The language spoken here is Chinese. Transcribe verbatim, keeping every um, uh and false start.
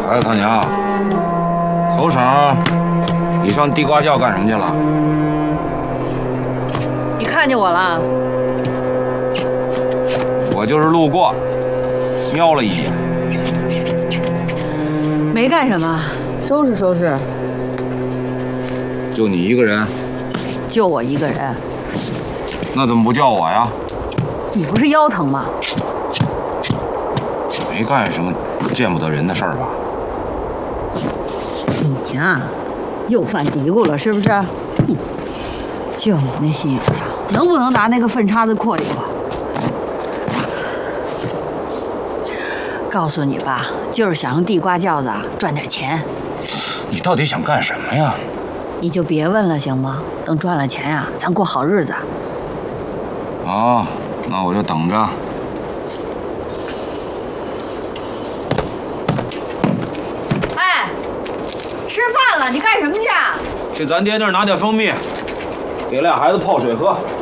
孩子他娘，头省，你上地瓜窖干什么去了？ 你看见我了？ 我就是路过，瞄了一眼。 没干什么，收拾收拾。 就你一个人？ 就我一个人。 那怎么不叫我呀？ 你不是腰疼吗？ 没干什么见不得人的事儿吧？ 你呀，又犯嘀咕了是不是？哼，就你那心眼上，能不能拿那个粪叉子扩一扩？告诉你吧，就是想用地瓜窖子啊赚点钱。 你到底想干什么呀？ 你就别问了行吗？等赚了钱呀、啊，咱过好日子。 好，那我就等着。 哎，吃饭了，你干什么去啊？ 去咱爹那儿拿点蜂蜜，给俩孩子泡水喝。